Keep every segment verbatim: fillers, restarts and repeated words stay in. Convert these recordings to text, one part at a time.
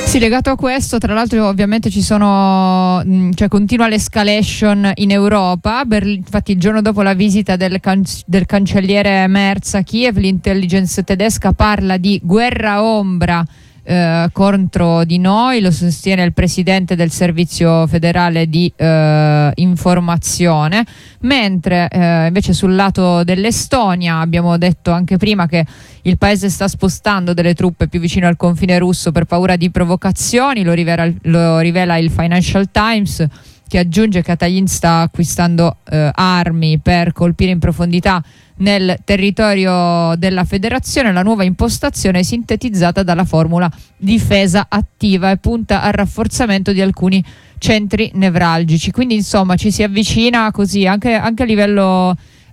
Sì, legato a questo, tra l'altro ovviamente ci sono, cioè continua l'escalation in Europa. Berl- infatti il giorno dopo la visita del, can- del cancelliere Merz a Kiev, l'intelligence tedesca parla di guerra ombra eh, contro di noi, lo sostiene il presidente del servizio federale di eh, informazione, mentre eh, invece sul lato dell'Estonia abbiamo detto anche prima che il paese sta spostando delle truppe più vicino al confine russo per paura di provocazioni, lo rivela, lo rivela il Financial Times, che aggiunge che Atalin sta acquistando eh, armi per colpire in profondità nel territorio della federazione. La nuova impostazione è sintetizzata dalla formula difesa attiva e punta al rafforzamento di alcuni centri nevralgici. Quindi insomma ci si avvicina così anche, anche a livello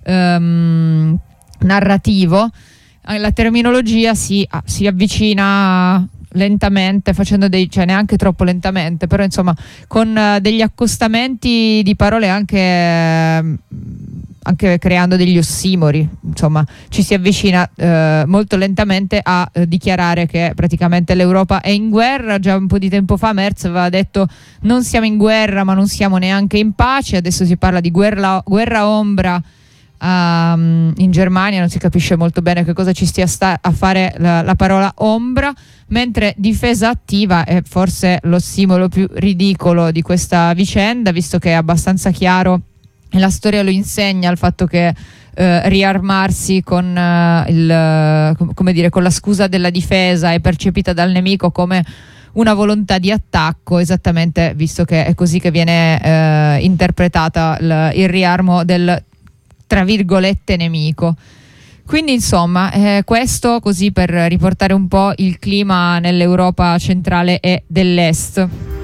ehm, narrativo. La terminologia si, ah, si avvicina lentamente, facendo dei, cioè neanche troppo lentamente, però insomma con uh, degli accostamenti di parole anche, uh, anche creando degli ossimori. Insomma ci si avvicina uh, molto lentamente a uh, dichiarare che praticamente l'Europa è in guerra. Già un po' di tempo fa Merz aveva detto non siamo in guerra ma non siamo neanche in pace, adesso si parla di guerra, guerra ombra. Um, in Germania non si capisce molto bene che cosa ci stia sta- a fare la, la parola ombra, mentre difesa attiva è forse l'ossimolo più ridicolo di questa vicenda, visto che è abbastanza chiaro e la storia lo insegna, il fatto che eh, riarmarsi con eh, il, com- come dire, con la scusa della difesa è percepita dal nemico come una volontà di attacco, esattamente, visto che è così che viene eh, interpretata l- il riarmo del tra virgolette nemico. Quindi insomma eh, questo così per riportare un po' il clima nell'Europa centrale e dell'est.